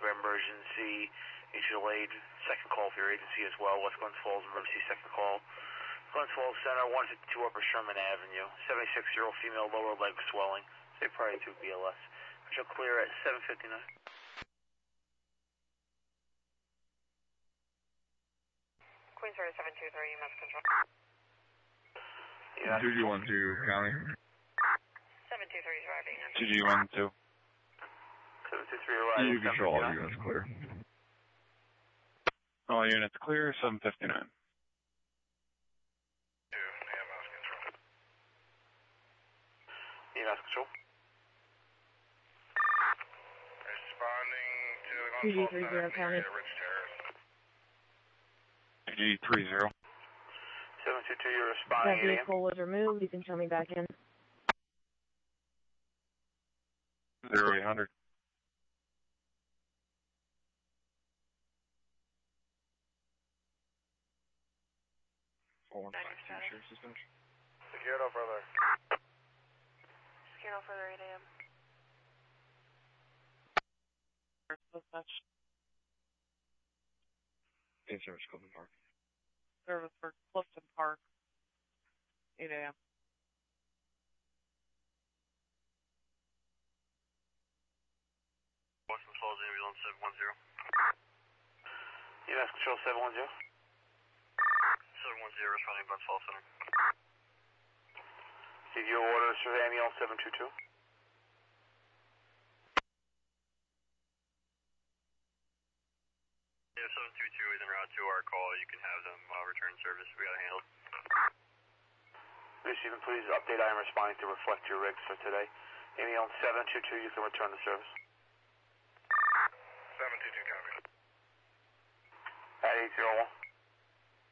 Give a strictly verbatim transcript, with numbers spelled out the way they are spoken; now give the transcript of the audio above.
for emergency mutual aid. Second call for your agency as well. West Glens Falls emergency second call. Glens Falls Center, one fifty-two Upper Sherman Avenue. seventy-six-year-old female lower leg swelling. Say prior to B L S. She'll clear at seven fifty-nine. Queens Road seven two three, Mass Control. Yeah. two G one two, County. seven two three is arriving. two G one two. seven two three arriving. You control all units clear. All units clear, seven fifty-nine. Two, yeah, Mass Control. Yeah, Mass Control. Responding to the G Glens Falls three Center, zero County. Rich Terrace. G three zero. seven two two, you're That responding. vehicle was removed. You can show me back in. Zero eight hundred. Four one five two, sheriff's dispatch. Secure no further. Secure no further, eight A M. Dispatch. Hey, service, Clifton Park. Service for Clifton Park. eight A M. Western Falls, ambulance seven one zero. Yeah, Mass Control seven one zero. seven one zero, responding Glens Falls Center. Give your orders for ambulance seven two two. Yeah, seven two two is en route to our call. You can have them uh, return service. We got to handle it. Please, you can please update I am responding to reflect your rigs for today. Ambulance seven two two, you can return to service. seven two two, copy. At eight zero one.